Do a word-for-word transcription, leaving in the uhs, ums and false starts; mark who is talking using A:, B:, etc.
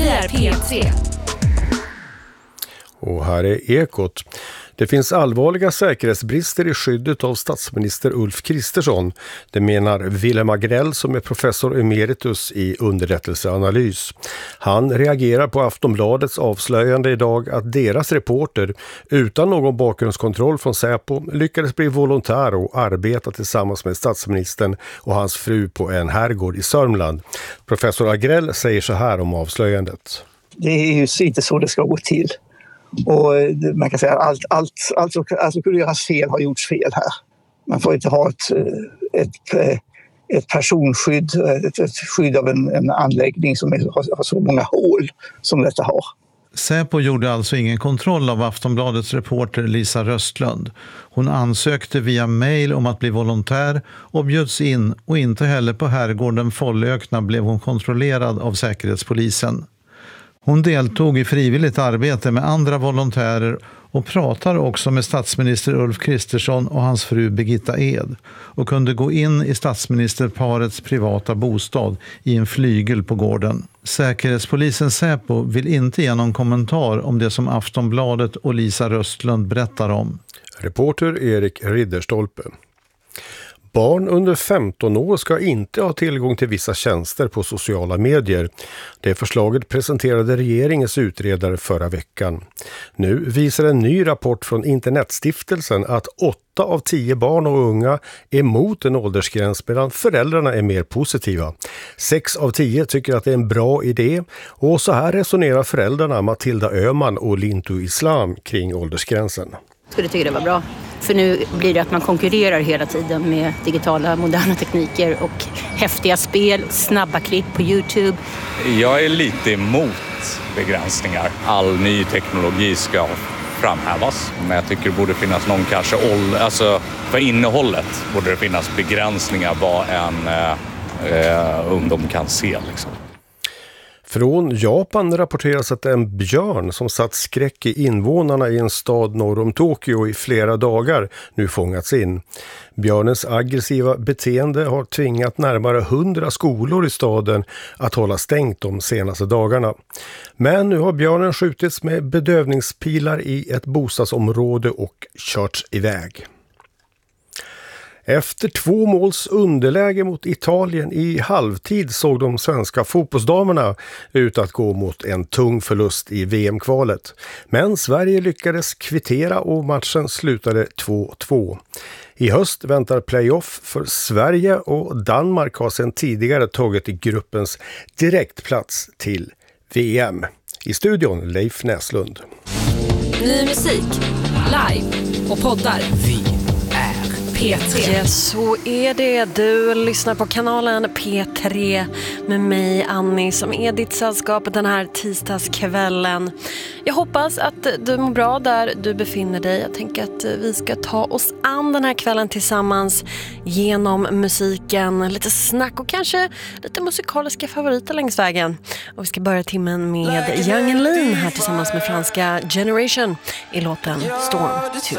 A: är P tre.
B: Och här är Ekot. Det finns allvarliga säkerhetsbrister i skyddet av statsminister Ulf Kristersson. Det menar Wilhelm Agrell som är professor emeritus i underrättelseanalys. Han reagerar på Aftonbladets avslöjande idag att deras reporter utan någon bakgrundskontroll från Säpo lyckades bli volontär och arbeta tillsammans med statsministern och hans fru på en herrgård i Sörmland. Professor Agrell säger så här om avslöjandet.
C: Det är ju inte så det ska gå till. Och man kan säga att allt, allt, allt, som, allt som kunde göras fel har gjorts fel här. Man får inte ha ett, ett, ett personskydd, ett, ett skydd av en, en anläggning som är, har, har så många hål som detta har.
D: Säpo gjorde alltså ingen kontroll av Aftonbladets reporter Lisa Röstlund. Hon ansökte via mejl om att bli volontär och bjöds in, och inte heller på herrgården Follökna blev hon kontrollerad av Säkerhetspolisen. Hon deltog i frivilligt arbete med andra volontärer och pratar också med statsminister Ulf Kristersson och hans fru Birgitta Ed och kunde gå in i statsministerparets privata bostad i en flygel på gården. Säkerhetspolisen Säpo vill inte ge någon kommentar om det som Aftonbladet och Lisa Röstlund berättar om.
B: Reporter Erik Ridderstolpe. Barn under femton år ska inte ha tillgång till vissa tjänster på sociala medier. Det förslaget presenterade regeringens utredare förra veckan. Nu visar en ny rapport från Internetstiftelsen att åtta av tio barn och unga är emot en åldersgräns medan föräldrarna är mer positiva. Sex av tio tycker att det är en bra idé, och så här resonerar föräldrarna Matilda Öhman och Lintu Islam kring åldersgränsen.
E: Jag skulle tycka det var bra. För nu blir det att man konkurrerar hela tiden med digitala moderna tekniker och häftiga spel, snabba klipp på YouTube.
F: Jag är lite emot begränsningar. All ny teknologi ska framhävas. Men jag tycker det borde finnas någon kanske ålder, alltså för innehållet borde det finnas begränsningar vad en eh, ungdom kan se liksom.
B: Från Japan rapporteras att en björn som satt skräck i invånarna i en stad norr om Tokyo i flera dagar nu fångats in. Björnens aggressiva beteende har tvingat närmare hundra skolor i staden att hålla stängt de senaste dagarna. Men nu har björnen skjutits med bedövningspilar i ett bostadsområde och körts iväg. Efter två måls underläge mot Italien i halvtid såg de svenska fotbollsdamerna ut att gå mot en tung förlust i V M-kvalet. Men Sverige lyckades kvittera och matchen slutade två två. I höst väntar playoff för Sverige, och Danmark har sedan tidigare tagit i gruppens direktplats till V M. I studion Leif Näslund.
A: Ny musik, live och poddar. Vi är P tre.
G: Yes, så är det. Du lyssnar på kanalen P tre med mig, Annie, som är ditt sällskap den här tisdagskvällen. Jag hoppas att du mår bra där du befinner dig. Jag tänker att vi ska ta oss an den här kvällen tillsammans genom musiken, lite snack och kanske lite musikaliska favoriter längs vägen. Och vi ska börja timmen med Young and Lean här tillsammans med franska Generation i låten Storm två.